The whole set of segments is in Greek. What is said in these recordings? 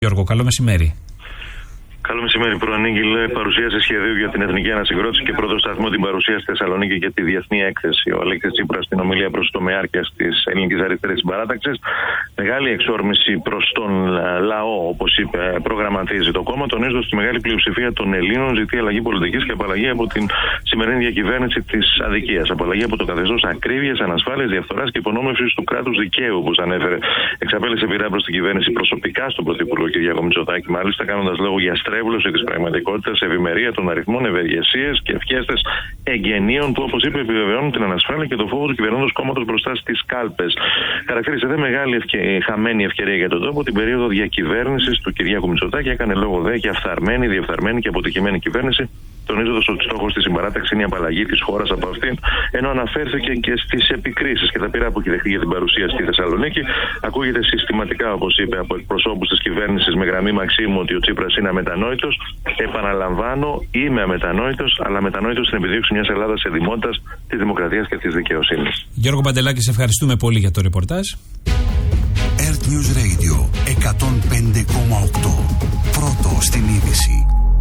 Γιώργο, καλό μεσημέρι. Καλό μεσημέρι. Προανήγγειλε παρουσίαση σχεδίου για την εθνική ανασυγκρότηση και πρώτο σταθμό την παρουσία στη Θεσσαλονίκη για τη διεθνή έκθεση. Ο Αλέξης Τσίπρας στην ομιλία προς το τομεάρχια της Ελληνικής Αριστερής Συμπαράταξης. Μεγάλη εξόρμηση προς τον λαό, όπως είπε, προγραμματίζει το κόμμα, τονίζοντας τη μεγάλη πλειοψηφία των Ελλήνων ζητεί αλλαγή πολιτικής και απαλλαγή από την σημερινή διακυβέρνηση της αδικίας. Απαλλαγή από το καθεστώς ακρίβειας, ανασφάλειας, διαφθοράς και υπονόμευσης του κράτους δικαίου, όπως ανέφερε. Εξαπέλυσε πειρά προς την κυβέρνηση προσωπικά στον Πρωθυπουργό Κυριάκο Μητσοτάκη, μάλιστα κάνοντας λόγο για στρέβλωση της πραγματικότητας, ευημερία των αριθμών, ευεργεσίες και ευχέστες εγγενείων που, όπως είπε, επιβεβαιώνουν την ανασφάλεια και το φόβο του κυβερνώντος κόμματος μπροστά στις κάλπες. Χαρακτήρισε δε μεγάλη χαμένη ευκαιρία για τον τόπο την περίοδο διακυβέρνησης του Κυριάκου Μητσοτάκη. Έκανε λόγο δε για φθαρμένη, διεφθαρμένη και αποτυχημένη κυβέρνηση, τονίζοντας ότι στόχος της συμπαράταξης είναι η απαλλαγή της χώρας από αυτήν, ενώ αναφέρθηκε και στις επικρίσεις και τα πειρά που έχει δεχτεί για την παρουσία στη Θεσσαλονίκη. Ακούγεται συστηματικά, όπως είπε, από εκπροσώπους της κυβέρνησης με γραμμή Μαξίμου ότι ο Τσίπρας είναι αμετανόητος. Επαναλαμβάνω, είμαι αμετανόητος, αλλά αμετανόητος στην επιδίωξη μιας Ελλάδας εδημότητας, της δημοκρατίας και της δικαιοσύνης. Γιώργο Παντελάκη, σε ευχαριστούμε πολύ για το ρεπορτάζ. Earth News Radio 105,8. Πρώτο στην είδηση.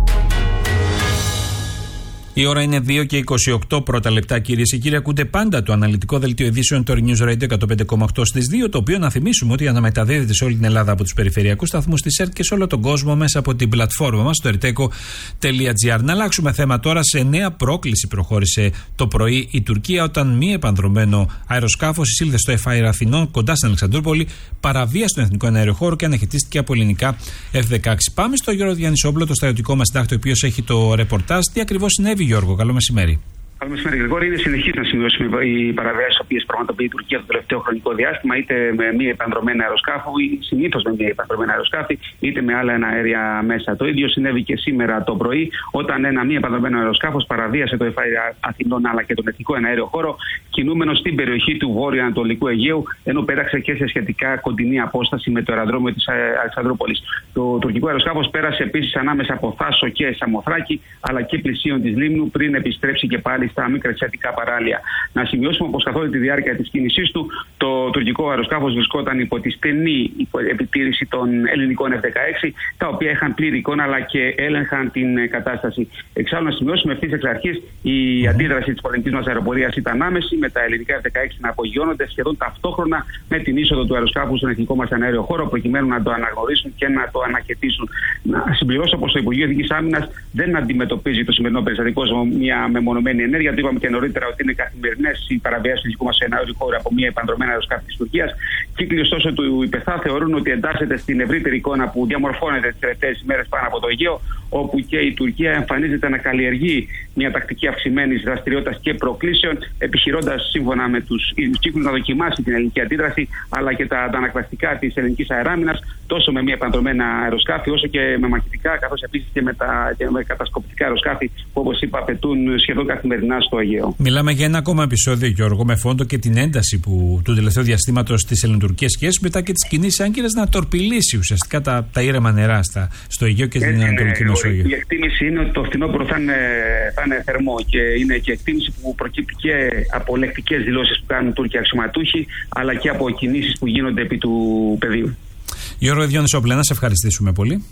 Η ώρα είναι 2 και 28 πρώτα λεπτά, κυρίες και κύριοι. Ακούτε πάντα το αναλυτικό δελτίο ειδήσεων του News Radio 105,8 στις 2, το οποίο να θυμίσουμε ότι αναμεταδίδεται σε όλη την Ελλάδα από τους περιφερειακούς σταθμούς της ΕΡΤ και σε όλο τον κόσμο μέσα από την πλατφόρμα μας, το erteco.gr. Να αλλάξουμε θέμα τώρα. Σε νέα πρόκληση προχώρησε το πρωί η Τουρκία, όταν μη επανδρωμένο αεροσκάφος εισήλθε στο Εφάιρ Αθηνών, κοντά στην Αλεξανδρούπολη, παραβίασε τον εθνικό αεροχώρο και αναχαιτίστηκε από ελληνικά F-16. Πάμε στο Γιώργο Διαννησόπουλο, το στρατιωτικό μας συντάκτη, ο οποίος έχει το ρεπορτάζ. Τι ακριβώς συνέβη, Γιώργο? Καλό μεσημέρι. Καλό μεσημέρι, Γρηγόρη. Είναι συνεχής να σημειώσουμε οι παραβιάσεις οι οποίες πραγματοποιεί η Τουρκία το τελευταίο χρονικό διάστημα, είτε με μη επανδρομένα αεροσκάφη, συνήθως με μη επανδρομένα αεροσκάφη, είτε με άλλα αέρια μέσα. Το ίδιο συνέβη και σήμερα το πρωί, όταν ένα μη επανδρομένο αεροσκάφος παραβίασε το Εφάιρ Αθηνών αλλά και τον εθνικό εναέριο χώρο, κινούμενο στην περιοχή του βόρειο-ανατολικού Αιγαίου, ενώ πέταξε και σε σχετικά κοντινή απόσταση με το αεροδρόμιο της Αλεξανδρούπολης. Το τουρκικό αεροσκάφος πέρασε επίσης ανάμεσα από Θάσο και Σαμοθράκη, αλλά και πλησίων της Λίμνου, πριν επιστρέψει και πάλι στα μικρασιατικά παράλια. Να σημειώσουμε πως καθ' όλη τη διάρκεια της κίνησής του, το τουρκικό αεροσκάφος βρισκόταν υπό τη στενή επιτήρηση των ελληνικών F-16, τα οποία είχαν πλήρη εικόνα αλλά και έλεγχαν την κατάσταση. Εξάλλου, να σημειώσουμε ευθύς εξ αρχής, η αντίδραση της πολιτικής μας αεροπορίας ήταν άμεση, με τα ελληνικά F-16 να απογειώνονται σχεδόν ταυτόχρονα με την είσοδο του αεροσκάφου στον εθνικό μας αέριο χώρο, προκειμένου να το αναγνωρίσουν και να το αναχαιτήσουν. Να συμπληρώσω πως το Υπουργείο Εθνικής Άμυνας δεν αντιμετωπίζει το σημερινό περιστατικό ως μια μεμονωμένη ενέργεια. Το είπαμε και νωρίτερα ότι είναι καθημερινές οι παραβιάσεις του δικού μας εναέριου χώρου από μια επανδρομένα αεροσκάφη της Τουρκίας. Κύκλοι ωστόσο του ΙΠΕΘΑ θεωρούν ότι εντάσσεται στην ευρύτερη εικόνα που διαμορφώνεται τις τελευταίες ημέρες πάνω από το Αιγαίο, όπου και η Τουρκία εμφανίζεται να καλλιεργεί μια τακτική αυξημένης δραστηριότητας και προκλήσεων, επιχειρώντας σύμφωνα με τους κύκλους να δοκιμάσει την ελληνική αντίδραση, αλλά και τα αντανακλαστικά της ελληνικής αεράμινας, τόσο με μια επανδρομένα αεροσκάφη, όσο και με μαχητικά, καθώς επίσης και με κατασκοπτικά αεροσκάφη που, όπως είπα, απαιτούν σχεδόν καθημερινά στο Αιγαίο. Μιλάμε για ένα ακόμα επεισόδιο, Γιώργο, με φόντο και την ένταση του τελευταίου διαστήματος στις ελληνοτουρκικές σχέσεις, μετά και τις κινήσεις Άγκυρας να τορπιλήσει ουσιαστικά τα ήρεμα νερά στο Αιγαίο και στην Ανατολική Μεσόγειο. Η εκτίμηση είναι ότι το φθινόπωρο θα είναι θερμό, και είναι και εκτίμηση που προκύπτει και από λεκτικές δηλώσεις που κάνουν Τούρκοι αξιωματούχοι, αλλά και από κινήσεις που γίνονται επί του πεδίου. Γιώργο Διαννησόπουλε, να σε ευχαριστήσουμε πολύ.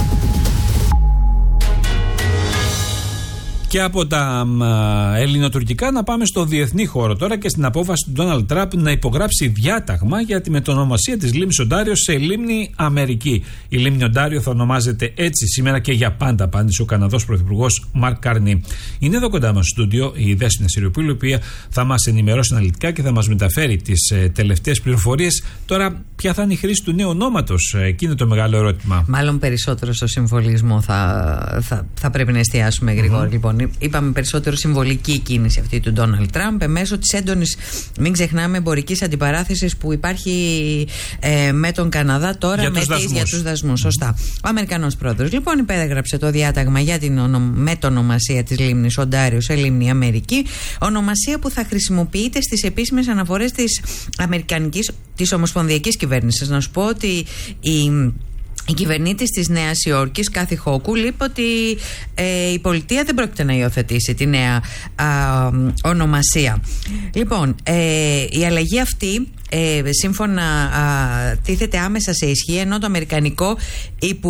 Και από τα ελληνοτουρκικά να πάμε στο διεθνή χώρο τώρα και στην απόφαση του Ντόναλντ Τραμπ να υπογράψει διάταγμα για τη μετονομασία της λίμνης Οντάριο σε λίμνη Αμερική. Η λίμνη Οντάριο θα ονομάζεται έτσι σήμερα και για πάντα, απάντησε ο Καναδός Πρωθυπουργός Μαρκ Καρνί. Είναι εδώ κοντά μας στο στούντιο η Δέσποινα Σιριοπούλου, η οποία θα μας ενημερώσει αναλυτικά και θα μας μεταφέρει τις τελευταίες πληροφορίες. Τώρα, ποια θα είναι η χρήση του νέου ονόματος? Εκεί είναι το μεγάλο ερώτημα. Μάλλον περισσότερο στο συμβολισμό θα πρέπει να εστιάσουμε, Γρηγόρη. Λοιπόν, είπαμε περισσότερο συμβολική κίνηση αυτή του Ντόναλντ Τραμπ μέσω της έντονης, μην ξεχνάμε, εμπορικής αντιπαράθεσης που υπάρχει με τον Καναδά τώρα για τους δασμούς. Σωστά. Ο Αμερικανός πρόεδρος λοιπόν υπέγραψε το διάταγμα για την μετονομασία της λίμνης Οντάριο σε λίμνη Αμερική, ονομασία που θα χρησιμοποιείται στις επίσημες αναφορές της Ομοσπονδιακής Κυβέρνησης. Να σου πω ότι η κυβερνήτης της Νέας Υόρκης, Κάθι Χόκουλ, είπε ότι η πολιτεία δεν πρόκειται να υιοθετήσει τη νέα ονομασία. Λοιπόν, η αλλαγή αυτή σύμφωνα τίθεται άμεσα σε ισχύ, ενώ το αμερικανικό